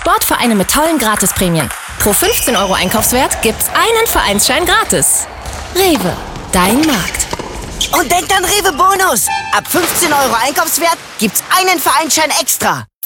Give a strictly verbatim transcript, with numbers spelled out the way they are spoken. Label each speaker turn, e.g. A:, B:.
A: Sportvereine mit tollen Gratisprämien. Pro fünfzehn Euro Einkaufswert gibt's einen Vereinsschein gratis. Rewe, dein Markt.
B: Und denkt an Rewe Bonus. Ab fünfzehn Euro Einkaufswert gibt's einen Vereinsschein extra.